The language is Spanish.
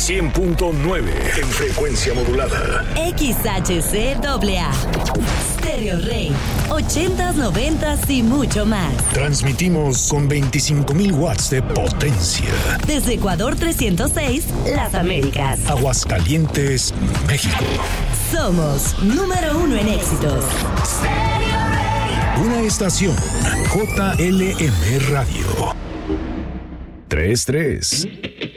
100.9 en frecuencia modulada. XHCAA. Stereo Rey. 80s, 90s y mucho más. Transmitimos con 25,000 watts de potencia. Desde Ecuador 306, Las Américas. Aguascalientes, México. Somos número 1 en éxitos. Stereo Rey. Una estación JLM Radio. 33.